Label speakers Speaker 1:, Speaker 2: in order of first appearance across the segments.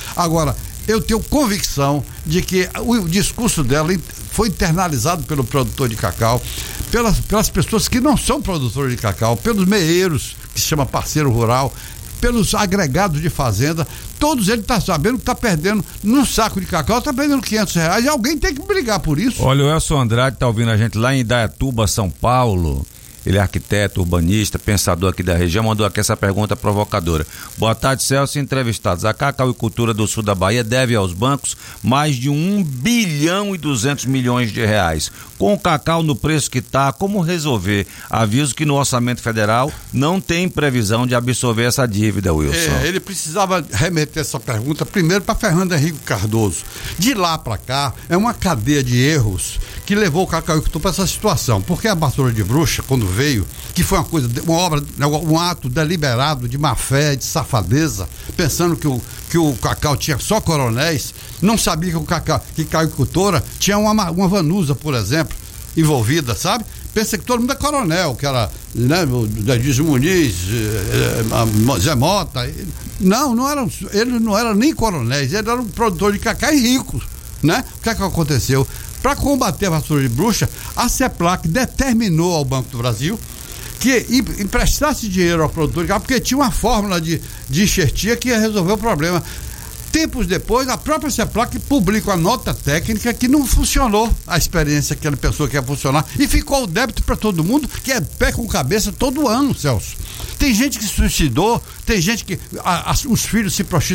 Speaker 1: Agora, eu tenho convicção de que o discurso dela foi internalizado pelo produtor de cacau, pelas pessoas que não são produtores de cacau, pelos meeiros, que se chama parceiro rural, pelos agregados de fazenda. Todos eles estão sabendo que está perdendo num saco de cacau, está perdendo R$500, e alguém tem que brigar por isso.
Speaker 2: Olha, o Elson Andrade está ouvindo a gente lá em Indaiatuba, São Paulo. Ele é arquiteto, urbanista, pensador aqui da região, mandou aqui essa pergunta provocadora. Boa tarde, Celso, entrevistados. A cacauicultura do sul da Bahia deve aos bancos mais de 1 bilhão e 200 milhões de reais. Com o cacau no preço que está, como resolver? Aviso que no orçamento federal não tem previsão de absorver essa dívida, Wilson.
Speaker 1: Ele precisava remeter essa pergunta primeiro para Fernando Henrique Cardoso. De lá para cá, é uma cadeia de erros que levou o cacauicultor para essa situação. Porque a Vassoura de Bruxa, quando veio, que foi uma obra, um ato deliberado de má fé, de safadeza, pensando que o cacau tinha só coronéis, não sabia que a cacauicultora tinha uma vanusa, por exemplo, envolvida, sabe? Pensa que todo mundo é coronel, que era, né, Edilson Muniz, Zé Mota. Eles não eram nem coronéis, eles eram produtores de cacau e ricos, né? O que é que aconteceu? Para combater a vassoura de bruxa, a CEPLAC determinou ao Banco do Brasil que emprestasse dinheiro ao produtor de cacau, porque tinha uma fórmula de enxertia que ia resolver o problema. Tempos depois, a própria CEPLAC publica uma nota técnica que não funcionou a experiência que ele pensou que ia funcionar, e ficou o débito para todo mundo, que é pé com cabeça todo ano, Celso. Tem gente que se suicidou, tem gente que as filhas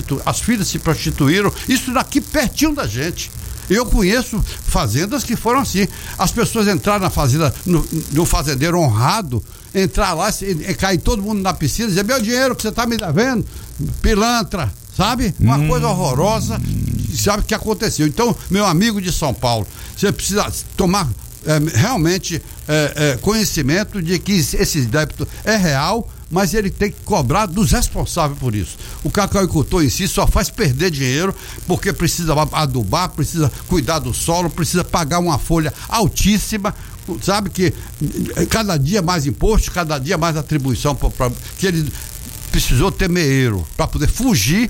Speaker 1: se prostituíram, isso daqui pertinho da gente. Eu conheço fazendas que foram assim. As pessoas entraram na fazenda, no fazendeiro honrado, entrar lá e cair todo mundo na piscina e dizer: meu dinheiro que você está me devendo, pilantra, sabe? Uma coisa horrorosa, sabe o que aconteceu. Então, meu amigo de São Paulo, você precisa tomar realmente conhecimento de que esse débito é real, mas ele tem que cobrar dos responsáveis por isso. O cacauicultor em si só faz perder dinheiro porque precisa adubar, precisa cuidar do solo, precisa pagar uma folha altíssima, sabe, que cada dia mais imposto, cada dia mais atribuição, que ele precisou ter meeiro para poder fugir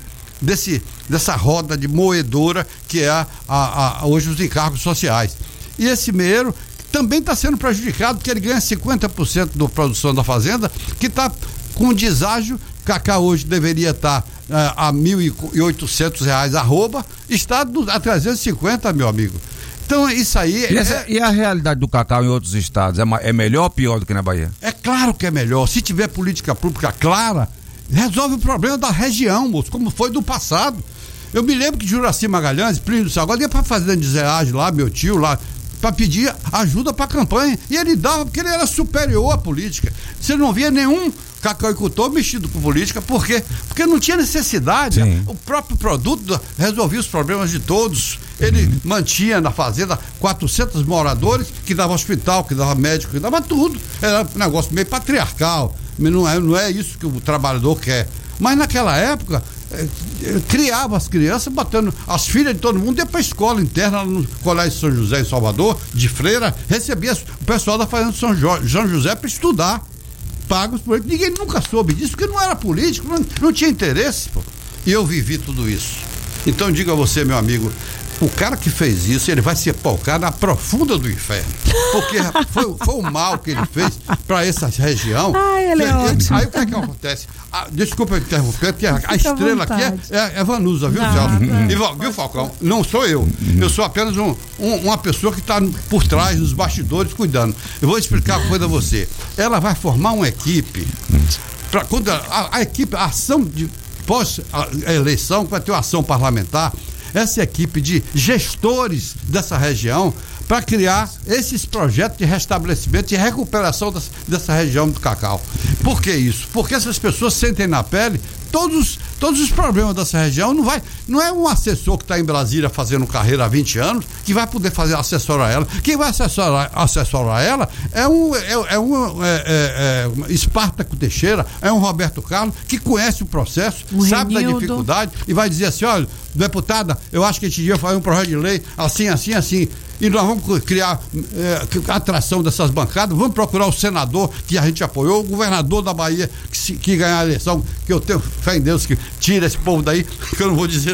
Speaker 1: dessa roda de moedora que é hoje os encargos sociais. E esse meeiro também está sendo prejudicado, porque ele ganha 50% da produção da fazenda, que está com deságio. Cacau hoje deveria estar a R$1.800 arroba, está a 350, meu amigo. Então isso aí...
Speaker 2: E a realidade do cacau em outros estados é melhor ou pior do que na Bahia?
Speaker 1: É claro que é melhor. Se tiver política pública clara, resolve o problema da região, moço, como foi do passado. Eu me lembro que Juraci Magalhães, Plínio do Salgado, ia para a fazenda de Zé Ágil lá, meu tio lá, para pedir ajuda para a campanha, e ele dava porque ele era superior à política. Você não via nenhum cacauicultor mexido com política, por quê? Porque não tinha necessidade.
Speaker 2: Sim.
Speaker 1: O próprio produto resolvia os problemas de todos. Ele mantinha na fazenda 400 moradores, que dava hospital, que dava médico, que dava tudo. Era um negócio meio patriarcal, não é isso que o trabalhador quer. Mas naquela época criava as crianças, botando as filhas de todo mundo, ia para a escola interna no Colégio São José em Salvador, de freira, recebia o pessoal da fazenda de São José para estudar, pagos por ele. Ninguém nunca soube disso, porque não era político, não tinha interesse, pô. E eu vivi tudo isso. Então diga a você, meu amigo, o cara que fez isso, ele vai se apalcar na profunda do inferno, porque foi o mal que ele fez para essa região.
Speaker 3: Ele é ótimo.
Speaker 1: Aí o que é que acontece? Desculpa eu interromper, porque a estrela aqui é Vanusa, viu, Celso? Viu, Falcão? Não sou eu. Eu sou apenas uma pessoa que está por trás, nos bastidores, cuidando. Eu vou explicar uma coisa a você. Ela vai formar uma equipe, quando a equipe, a ação de pós-eleição, vai ter uma ação parlamentar, essa equipe de gestores dessa região, para criar esses projetos de restabelecimento e recuperação dessa região do cacau. Por que isso? Porque essas pessoas sentem na pele todos os problemas dessa região. Não é um assessor que está em Brasília fazendo carreira há 20 anos que vai poder assessorar ela. Quem vai assessorar ela é um Espartaco Teixeira, é um Roberto Carlos, que conhece o processo, sabe da dificuldade, e vai dizer assim: olha, deputada, eu acho que a gente devia fazer um projeto de lei assim, assim, assim, e nós vamos criar atração dessas bancadas, vamos procurar o senador que a gente apoiou, o governador da Bahia que ganhar a eleição, que eu tenho fé em Deus que tira esse povo daí, que eu não vou dizer